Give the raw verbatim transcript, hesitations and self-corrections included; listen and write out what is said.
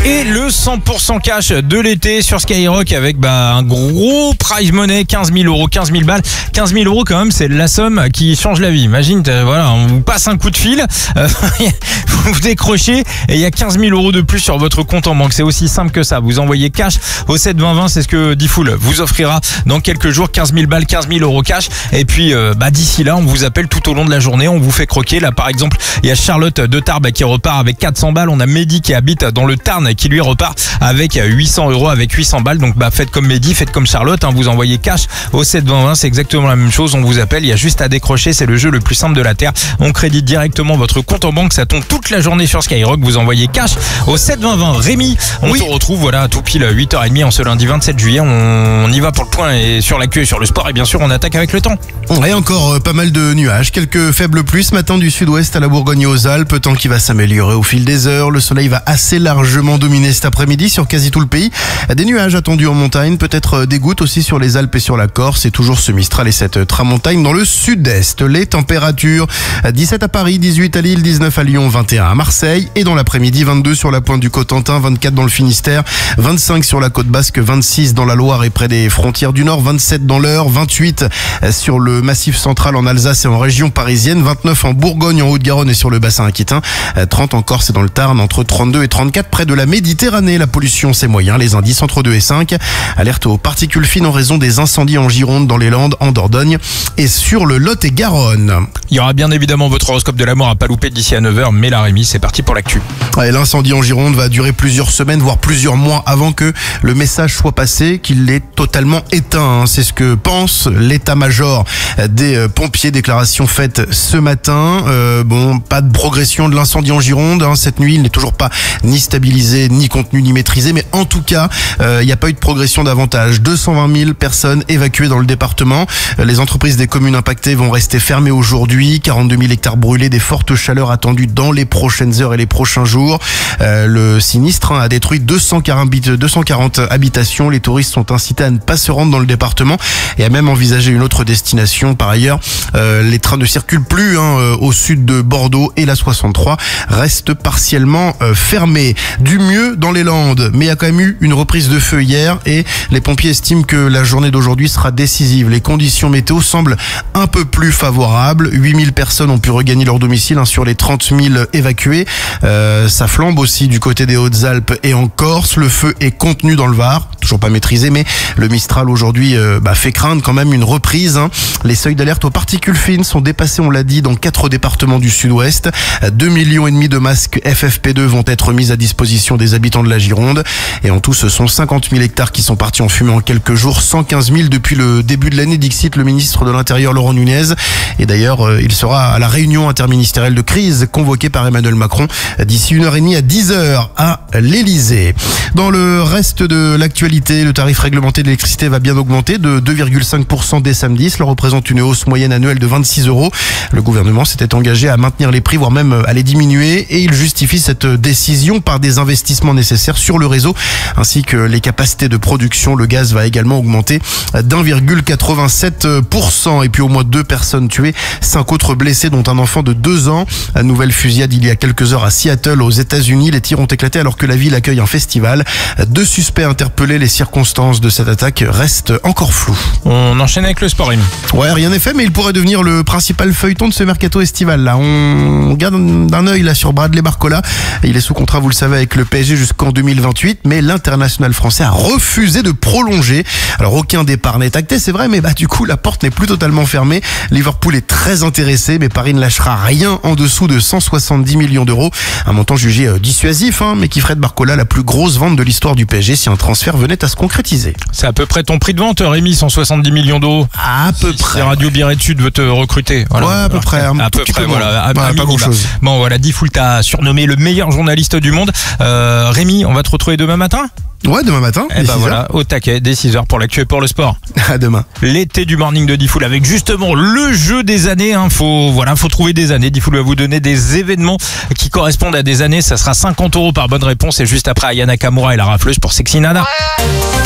Et le cent pour cent cash de l'été sur Skyrock avec bah, un gros prize money, quinze mille euros, quinze mille balles. quinze mille euros quand même, c'est la somme qui change la vie. Imagine, voilà, on vous passe un coup de fil, euh, vous décrochez et il y a quinze mille euros de plus sur votre compte en banque. C'est aussi simple que ça. Vous envoyez cash au sept vingt vingt, c'est ce que Diffoul vous offrira dans quelques jours. quinze mille balles, quinze mille euros cash. Et puis euh, bah, d'ici là, on vous appelle tout au long de la journée, on vous fait croquer. Là par exemple, il y a Charlotte de Tarbes qui repart avec quatre cents balles. On a Mehdi qui habite dans le Tarn qui lui repart avec huit cents euros, avec huit cents balles. Donc bah faites comme Mehdi, faites comme Charlotte, hein, vous envoyez cash au sept vingt vingt, c'est exactement la même chose. On vous appelle, il y a juste à décrocher, c'est le jeu le plus simple de la terre. On crédite directement votre compte en banque, ça tombe toute la journée sur Skyrock. Vous envoyez cash au sept vingt vingt. Rémi, on oui. se retrouve voilà tout pile huit heures trente en ce lundi vingt-sept juillet. On y va pour le point et sur l'actu et sur le sport, et bien sûr on attaque avec le temps. Et encore euh, pas mal de nuages, quelques faibles pluies ce matin du sud-ouest à la Bourgogne et aux Alpes, temps qui va s'améliorer au fil des heures. Le soleil va assez largement dominer cet après-midi sur quasi tout le pays. Des nuages attendus en montagne, peut-être des gouttes aussi sur les Alpes et sur la Corse, et toujours ce Mistral et cette tramontagne dans le sud-est. Les températures, dix-sept à Paris, dix-huit à Lille, dix-neuf à Lyon, vingt et un à Marseille, et dans l'après-midi vingt-deux sur la pointe du Cotentin, vingt-quatre dans le Finistère, vingt-cinq sur la côte basque, vingt-six dans la Loire et près des frontières du Nord, vingt-sept dans l'Eure, vingt-huit sur le massif central en Alsace et en région parisienne, vingt-neuf en Bourgogne, en Haute-Garonne et sur le bassin aquitain, trente en Corse et dans le Tarn, entre trente-deux et trente-quatre près de la Méditerranée. La pollution c'est moyen, les indices entre deux et cinq. Alerte aux particules fines en raison des incendies en Gironde, dans les Landes, en Dordogne et sur le Lot-et-Garonne. Il y aura bien évidemment votre horoscope de l'amour à pas louper d'ici à neuf heures, mais la Rémi, c'est parti pour l'actu. L'incendie en Gironde va durer plusieurs semaines, voire plusieurs mois avant que le message soit passé qu'il est totalement éteint. C'est ce que pense l'état-major des pompiers. Déclaration faite ce matin. Euh, bon, pas de progression de l'incendie en Gironde. Hein. Cette nuit, il n'est toujours pas ni stabilisé, ni contenu, ni maîtrisé. Mais en tout cas, euh, il n'y a pas eu de progression davantage. deux cent vingt mille personnes évacuées dans le département. Les entreprises des communes impactées vont rester fermées aujourd'hui. quarante-deux mille hectares brûlés, des fortes chaleurs attendues dans les prochaines heures et les prochains jours. Euh, le sinistre hein, a détruit deux cent quarante habitations. Les touristes sont incités à ne pas se rendre dans le département et à même envisager une autre destination. Par ailleurs, euh, les trains ne circulent plus hein, au sud de Bordeaux et la soixante-trois reste partiellement euh, fermée. Du mieux dans les Landes, mais il y a quand même eu une reprise de feu hier et les pompiers estiment que la journée d'aujourd'hui sera décisive. Les conditions météo semblent un peu plus favorables. huit mille personnes ont pu regagner leur domicile hein, sur les trente mille évacués. Euh, ça flambe aussi du côté des Hautes-Alpes et en Corse. Le feu est contenu dans le Var, toujours pas maîtrisé, mais le Mistral aujourd'hui euh, bah, fait craindre quand même une reprise. Hein. Les seuils d'alerte aux particules fines sont dépassés, on l'a dit, dans quatre départements du sud-ouest. deux millions et demi de masques F F P deux vont être mis à disposition des habitants de la Gironde. Et en tout, ce sont cinquante mille hectares qui sont partis en fumée en quelques jours, cent quinze mille depuis le début de l'année, dixit le ministre de l'Intérieur Laurent Nunez. Et d'ailleurs, euh, il sera à la réunion interministérielle de crise convoquée par Emmanuel Macron d'ici une heure et demie à dix heures à l'Elysée. Dans le reste de l'actualité, le tarif réglementé de l'électricité va bien augmenter de deux virgule cinq pour cent dès samedi. Cela représente une hausse moyenne annuelle de vingt-six euros. Le gouvernement s'était engagé à maintenir les prix, voire même à les diminuer, et il justifie cette décision par des investissements nécessaires sur le réseau ainsi que les capacités de production. Le gaz va également augmenter d'un virgule quatre-vingt-sept pour cent. Et puis au moins deux personnes tuées, cinq autres blessés dont un enfant de deux ans. La nouvelle fusillade il y a quelques heures à Seattle aux États-Unis. Les tirs ont éclaté alors que la ville accueille un festival. Deux suspects interpellés. Les circonstances de cette attaque restent encore floues. On enchaîne avec le sport, Rémi. Ouais, rien n'est fait, mais il pourrait devenir le principal feuilleton de ce mercato estival. Là, on garde d'un œil là sur Bradley Barcola. Il est sous contrat, vous le savez, avec le P S G jusqu'en deux mille vingt-huit, mais l'international français a refusé de prolonger. Alors aucun départ n'est acté, c'est vrai, mais bah du coup la porte n'est plus totalement fermée. Liverpool est très intéressé, mais Paris ne lâchera rien en dessous de cent soixante-dix millions d'euros, un montant jugé euh, dissuasif, hein, mais qui ferait de Barcola la plus grosse vente de l'histoire du P S G si un transfert venait à se concrétiser. C'est à peu près ton prix de vente, Rémi, cent soixante-dix millions d'euros. À peu si, près. Si Radio Biret-Sud veut te recruter. Voilà. Ouais, à peu près. À peu près, voilà. À, ouais, à pas grand chose. Bon, voilà, Diffoul t'a surnommé le meilleur journaliste du monde. Euh, Rémi, on va te retrouver demain matin? Ouais, demain matin. Et bah voilà, au taquet, dès six heures pour l'actu et pour le sport. À demain. L'été du morning de Diffoul avec justement le jeu des années. Hein. Faut, voilà, faut trouver des années. Diffoul va vous donner des événements qui correspondent à des années. Ça sera cinquante euros par bonne réponse. Et juste après, Aya Nakamura et la rafleuse pour Sexy Nana.